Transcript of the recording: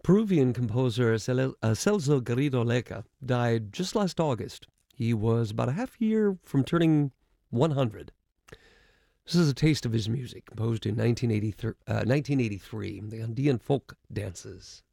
Peruvian composer Celso Garrido Leca died just last August. He was about a half year from turning 100. This is a taste of his music, composed in 1983, the Andean folk dances.